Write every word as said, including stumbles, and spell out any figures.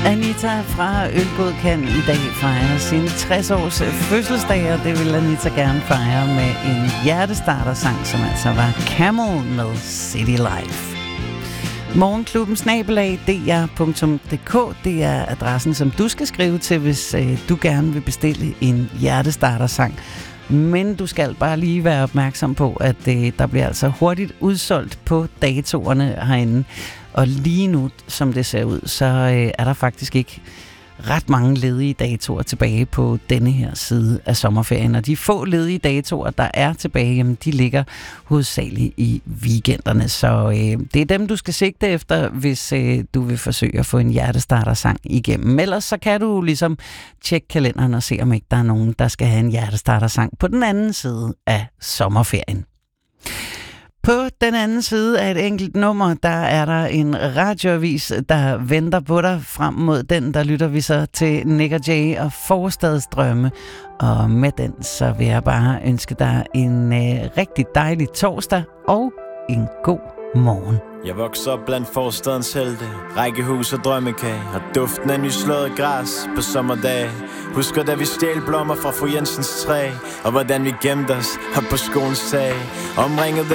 Anita fra Ølbådkan i dag fejrer sin tres års fødselsdag, og det vil Anita gerne fejre med en hjertestarter-sang, som altså var Camel med City Life. Morgenklubben snabelag d r punktum d k, det er adressen, som du skal skrive til, hvis øh, du gerne vil bestille en hjertestarter-sang. Men du skal bare lige være opmærksom på, at øh, der bliver altså hurtigt udsolgt på datoerne herinde. Og lige nu, som det ser ud, så øh, er der faktisk ikke ret mange ledige datoer tilbage på denne her side af sommerferien. Og de få ledige datoer, der er tilbage, jamen, de ligger hovedsageligt i weekenderne. Så øh, det er dem, du skal sigte efter, hvis øh, du vil forsøge at få en hjertestarter-sang igennem. Ellers så kan du ligesom tjekke kalenderen og se, om ikke der er nogen, der skal have en hjertestarter-sang på den anden side af sommerferien. På den anden side af et enkelt nummer, der er der en radioavis, der venter på dig. Frem mod den, der lytter vi så til Nick og Jay og Forstadsdrømme. Og med den, så vil jeg bare ønske dig en øh, rigtig dejlig torsdag og en god morgen. Jeg vokser op blandt forstadens helte, rækkehus og drømmekage, og duften af nyslået græs på sommerdage. Husker da vi stjal blommer fra fru Jensens træ, og hvordan vi gemte os op på skolens tag, omringet